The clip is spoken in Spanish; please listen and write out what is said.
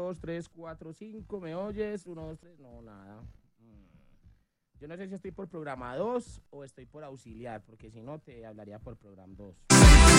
2, 3, 4, 5. ¿Me oyes? 1, 2, 3. No, nada. Yo no sé si estoy por programa 2 o estoy por auxiliar, porque si no te hablaría por programa 2.